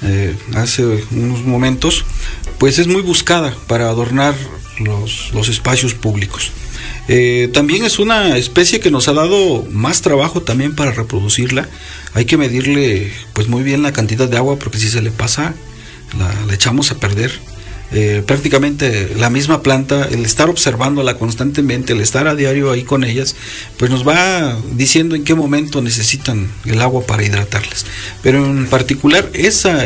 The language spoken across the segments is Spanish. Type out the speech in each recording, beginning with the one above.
hace unos momentos, pues es muy buscada para adornar los espacios públicos. También es una especie que nos ha dado más trabajo también para reproducirla. Hay que medirle pues muy bien la cantidad de agua, porque si se le pasa, la echamos a perder. Prácticamente la misma planta, el estar observándola constantemente, el estar a diario ahí con ellas, pues nos va diciendo en qué momento necesitan el agua para hidratarlas. Pero en particular esa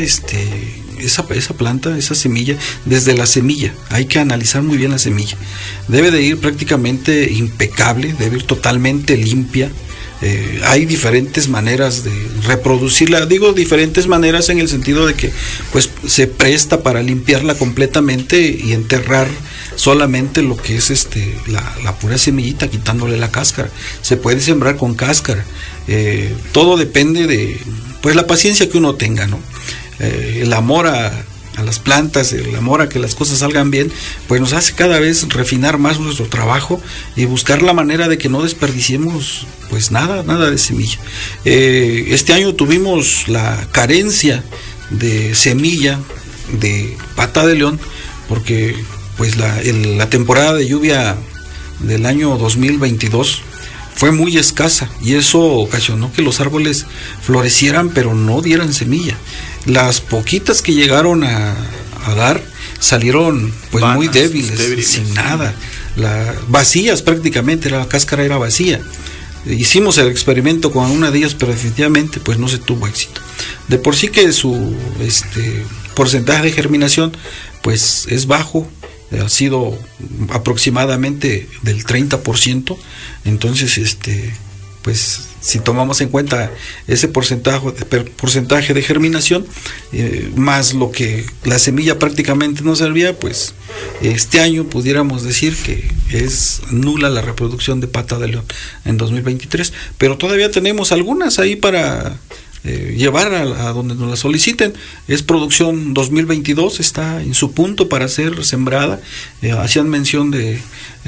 planta, esa semilla, desde la semilla, hay que analizar muy bien la semilla. Debe de ir prácticamente impecable, debe ir totalmente limpia. Hay diferentes maneras de reproducirla, digo diferentes maneras en el sentido de que pues se presta para limpiarla completamente y enterrar solamente lo que es la pura semillita, quitándole la cáscara. Se puede sembrar con cáscara. Todo depende de pues la paciencia que uno tenga, ¿no? El amor a las plantas, el amor a que las cosas salgan bien, pues nos hace cada vez refinar más nuestro trabajo y buscar la manera de que no desperdiciemos pues nada de semilla. Este año tuvimos la carencia de semilla de pata de león, porque pues la temporada de lluvia del año 2022 fue muy escasa y eso ocasionó que los árboles florecieran pero no dieran semilla. Las poquitas que llegaron a dar salieron pues vanas, muy débiles, sin nada, vacías prácticamente, la cáscara era vacía. Hicimos el experimento con una de ellas, pero definitivamente pues no se tuvo éxito. De por sí que su porcentaje de germinación pues es bajo, ha sido aproximadamente del 30%, entonces pues si tomamos en cuenta ese porcentaje de germinación, más lo que la semilla prácticamente no servía, pues este año pudiéramos decir que es nula la reproducción de pata de león en 2023, pero todavía tenemos algunas ahí para llevar a donde nos la soliciten. Es producción 2022, está en su punto para ser sembrada. Hacían mención de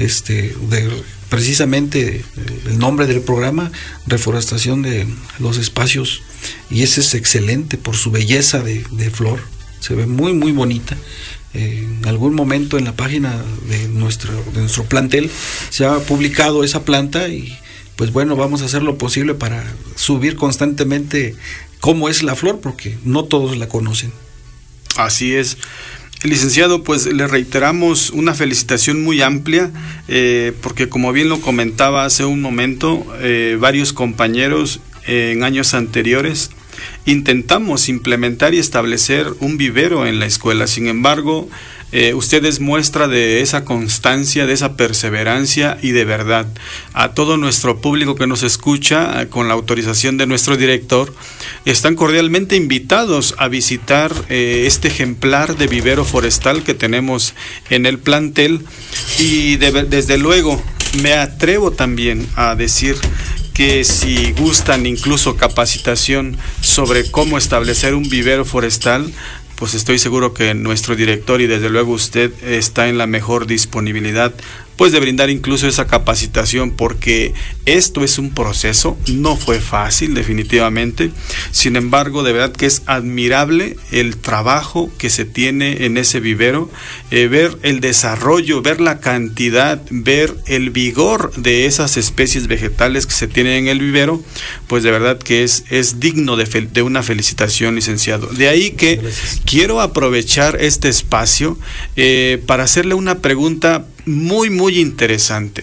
precisamente el nombre del programa, reforestación de los espacios, y ese es excelente por su belleza de flor, se ve muy muy bonita. En algún momento en la página de nuestro plantel se ha publicado esa planta y pues bueno, vamos a hacer lo posible para subir constantemente cómo es la flor, porque no todos la conocen. Así es. Licenciado, pues le reiteramos una felicitación muy amplia, porque como bien lo comentaba hace un momento, varios compañeros en años anteriores intentamos implementar y establecer un vivero en la escuela. Sin embargo, usted es muestra de esa constancia, de esa perseverancia y de verdad. A todo nuestro público que nos escucha, con la autorización de nuestro director, están cordialmente invitados a visitar este ejemplar de vivero forestal que tenemos en el plantel, y desde luego me atrevo también a decir que si gustan incluso capacitación sobre cómo establecer un vivero forestal, pues estoy seguro que nuestro director y desde luego usted está en la mejor disponibilidad pues de brindar incluso esa capacitación, porque esto es un proceso, no fue fácil definitivamente. Sin embargo, de verdad que es admirable el trabajo que se tiene en ese vivero, ver el desarrollo, ver la cantidad, ver el vigor de esas especies vegetales que se tienen en el vivero, pues de verdad que es digno de una felicitación, licenciado. De ahí que quiero aprovechar este espacio para hacerle una pregunta muy muy interesante.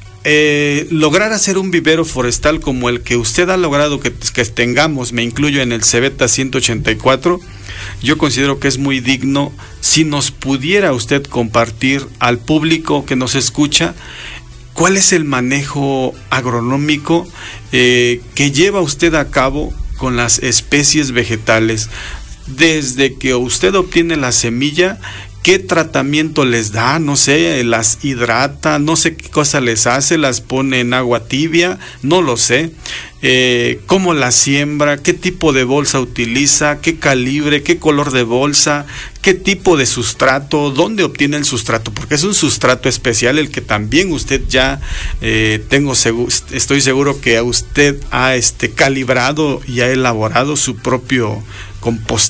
Lograr hacer un vivero forestal como el que usted ha logrado que tengamos, me incluyo en el Cebeta 184, yo considero que es muy digno. Si nos pudiera usted compartir al público que nos escucha, ¿cuál es el manejo agronómico que lleva usted a cabo con las especies vegetales? Desde que usted obtiene la semilla, ¿qué tratamiento les da? No sé, las hidrata, no sé qué cosa les hace, las pone en agua tibia, no lo sé. ¿Cómo la siembra? ¿Qué tipo de bolsa utiliza? ¿Qué calibre? ¿Qué color de bolsa? ¿Qué tipo de sustrato? ¿Dónde obtiene el sustrato? Porque es un sustrato especial el que también usted ya estoy seguro que usted ha calibrado y ha elaborado su propio compost.